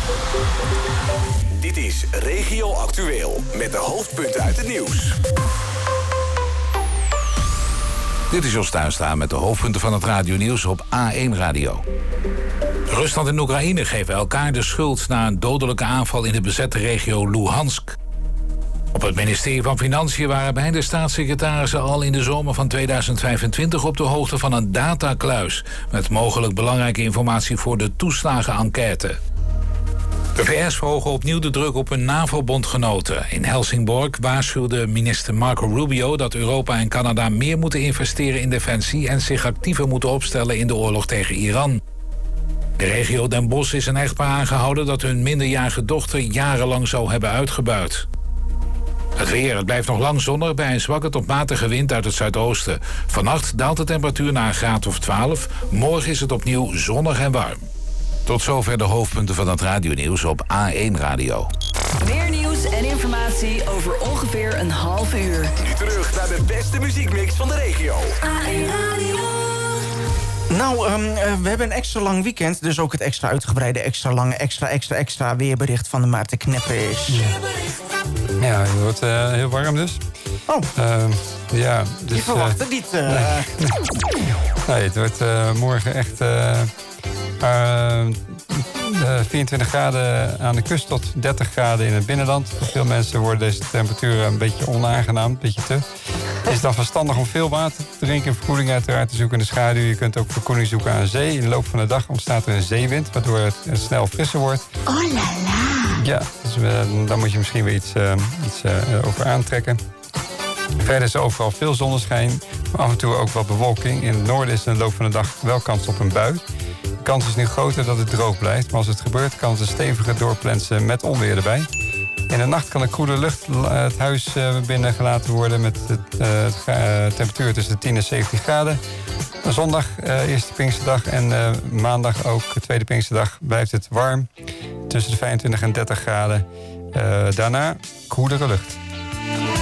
Dit is Regio Actueel met de hoofdpunten uit het nieuws. Dit is Jos Tuinstra met de hoofdpunten van het radionieuws op A1 Radio. Rusland en Oekraïne geven elkaar de schuld na een dodelijke aanval in de bezette regio Luhansk. Op het ministerie van Financiën waren beide staatssecretarissen al in de zomer van 2025 op de hoogte van een datakluis met mogelijk belangrijke informatie voor de toeslagenenquête. De VS verhogen opnieuw de druk op hun NAVO-bondgenoten. In Helsingborg waarschuwde minister Marco Rubio dat Europa en Canada meer moeten investeren in defensie en zich actiever moeten opstellen in de oorlog tegen Iran. In de regio Den Bosch is een echtpaar aangehouden dat hun minderjarige dochter jarenlang zou hebben uitgebuit. Het weer, het blijft nog lang zonnig bij een zwakke tot matige wind uit het zuidoosten. Vannacht daalt de temperatuur naar een graad of 12. Morgen is het opnieuw zonnig en warm. Tot zover de hoofdpunten van het radionieuws op A1 Radio. Meer nieuws en informatie over ongeveer een half uur. Nu terug naar de beste muziekmix van de regio. A1 Radio. Nou, we hebben een extra lang weekend. Dus ook het extra uitgebreide, extra lange, extra weerbericht van de Maarten Knepper is. Ja, het wordt heel warm dus. Oh, ja, dus, je verwacht het niet. Nee, het wordt morgen echt 24 graden aan de kust tot 30 graden in het binnenland. Voor veel mensen worden deze temperaturen een beetje onaangenaam, een beetje te. Het is dan verstandig om veel water te drinken, verkoeling uiteraard te zoeken in de schaduw. Je kunt ook verkoeling zoeken aan zee. In de loop van de dag ontstaat er een zeewind, waardoor het snel frisser wordt. Oh la la. Ja, dus dan moet je misschien weer iets over aantrekken. Verder is er overal veel zonneschijn, maar af en toe ook wat bewolking. In het noorden is in de loop van de dag wel kans op een bui. De kans is nu groter dat het droog blijft, maar als het gebeurt kan het een stevige doorplensen met onweer erbij. In de nacht kan de koele lucht het huis binnengelaten worden met temperatuur tussen de 10 en 17 graden. Zondag, eerste Pinksterdag en maandag ook, tweede Pinksterdag, blijft het warm. Tussen de 25 en 30 graden. Daarna koelere lucht.